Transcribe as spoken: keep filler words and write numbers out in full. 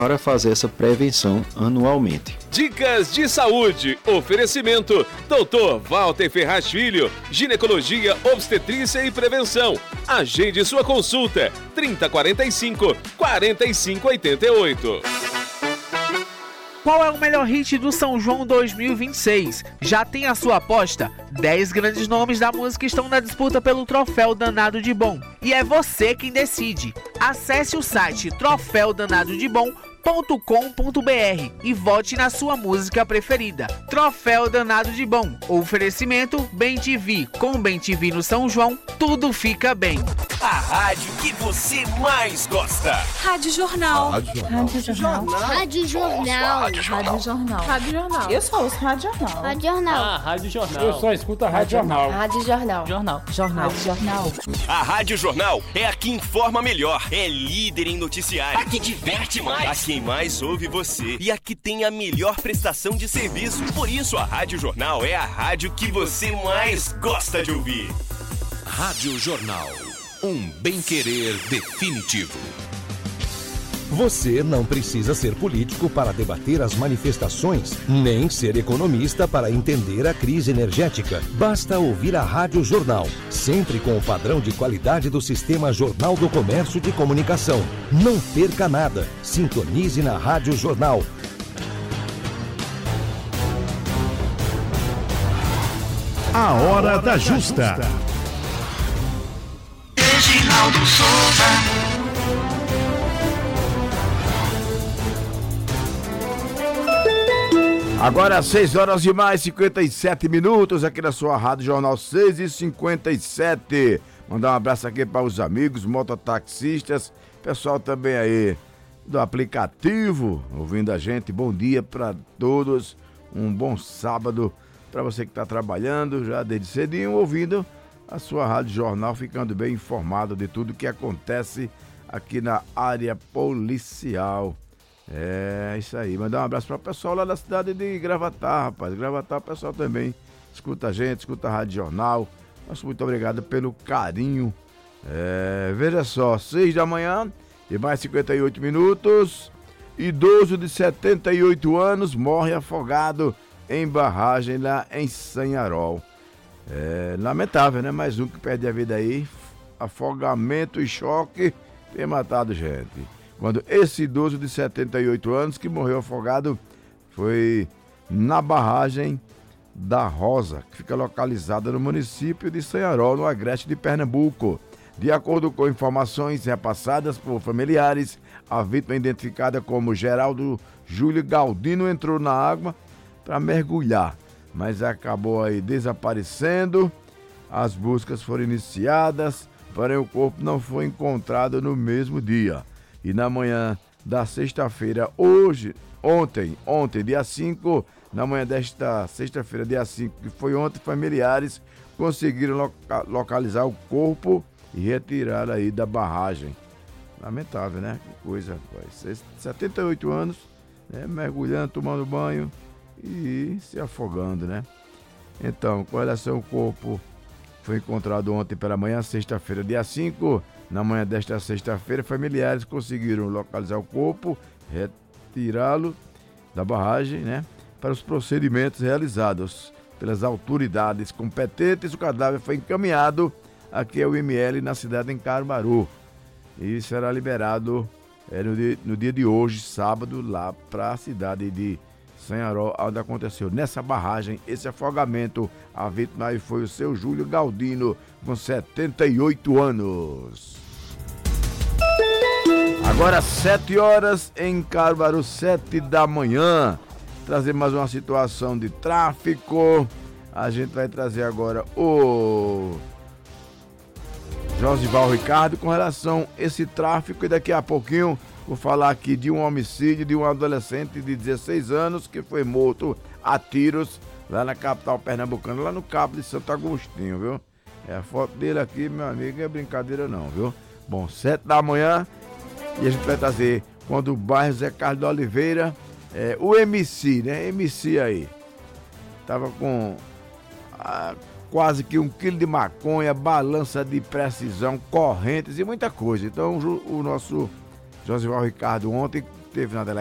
para fazer essa prevenção anualmente. Dicas de saúde. Oferecimento doutor Walter Ferraz Filho, ginecologia, obstetrícia e prevenção. Agende sua consulta trinta, quarenta e cinco, quarenta e cinco, oitenta e oito. Qual é o melhor hit do São João dois mil e vinte e seis? Já tem a sua aposta? dez grandes nomes da música estão na disputa pelo Troféu Danado de Bom. E é você quem decide. Acesse o site troféu danado de bom ponto com ponto b r e vote na sua música preferida. Troféu Danado de Bom. Oferecimento Bem T V. Com Bem T V no São João, tudo fica bem. A rádio que você mais gosta. Rádio Jornal. Rádio Jornal. Rádio Jornal. Rádio Jornal. Rádio Jornal. Rádio Jornal. Eu só ouço Rádio Jornal. Rádio Jornal. Ah, Rádio Jornal. Eu só escuto a Rádio Jornal. Rádio Jornal. Jornal. Jornal. Rádio Jornal. A Rádio Jornal é a que informa melhor, é líder em noticiário, a que diverte mais, a quem mais ouve você e a que tem a melhor prestação de serviço. Por isso a Rádio Jornal é a rádio que você mais gosta de ouvir. Rádio Jornal. Um bem-querer definitivo. Você não precisa ser político para debater as manifestações, nem ser economista para entender a crise energética. Basta ouvir a Rádio Jornal, sempre com o padrão de qualidade do Sistema Jornal do Comércio de Comunicação. Não perca nada. Sintonize na Rádio Jornal. A Hora da Justa. Reginaldo Souza. Agora seis horas e mais cinquenta e sete minutos aqui na sua Rádio Jornal, seis e cinquenta e sete. Mandar um abraço aqui para os amigos mototaxistas, pessoal também aí do aplicativo ouvindo a gente. Bom dia para todos, um bom sábado para você que está trabalhando já desde cedinho, ouvindo a sua Rádio Jornal, ficando bem informado de tudo que acontece aqui na área policial. É, isso aí. Mandar um abraço para o pessoal lá da cidade de Gravatar, rapaz. Gravatar, o pessoal também escuta a gente, escuta a Rádio Jornal. Nosso muito obrigado pelo carinho. É, veja só, seis da manhã e mais cinquenta e oito minutos. Idoso de setenta e oito anos morre afogado em barragem lá em Sanharol. É lamentável, né? Mais um que perde a vida aí. Afogamento e choque tem matado gente. Quando esse idoso de setenta e oito anos que morreu afogado foi na barragem da Rosa, que fica localizada no município de Sanharol, no agreste de Pernambuco. De acordo com informações repassadas por familiares, a vítima identificada como Geraldo Júlio Galdino entrou na água para mergulhar, mas acabou aí desaparecendo. As buscas foram iniciadas, porém o corpo não foi encontrado no mesmo dia. E na manhã da sexta-feira, hoje, ontem, ontem, dia cinco, na manhã desta sexta-feira, dia cinco, que foi ontem, familiares conseguiram loca- localizar o corpo e retirar aí da barragem. Lamentável, né? Que coisa, rapaz. setenta e oito anos, né? Mergulhando, tomando banho e se afogando, né? Então, com relação ao corpo, foi encontrado ontem pela manhã, sexta-feira, dia cinco. Na manhã desta sexta-feira, familiares conseguiram localizar o corpo, retirá-lo da barragem, né, para os procedimentos realizados pelas autoridades competentes. O cadáver foi encaminhado aqui ao I M L na cidade de Caruaru e será liberado é, no, dia, no dia de hoje, sábado, lá para a cidade de Sanharol, onde aconteceu nessa barragem esse afogamento. A vítima aí foi o seu Júlio Galdino, com setenta e oito anos. Agora sete horas em Caruaru, sete da manhã. Trazer mais uma situação de tráfico. A gente vai trazer agora o Josival Ricardo com relação a esse tráfico, e daqui a pouquinho vou falar aqui de um homicídio de um adolescente de dezesseis anos que foi morto a tiros lá na capital pernambucana, lá no Cabo de Santo Agostinho, viu? É, a foto dele aqui, meu amigo, não é brincadeira não, viu? Bom, sete da manhã e a gente vai trazer quando o bairro Zé Carlos de Oliveira, é, o M C, né? M C aí, tava com ah, quase que um quilo de maconha, balança de precisão, correntes e muita coisa. Então o nosso Josival Ricardo ontem teve na delegacia.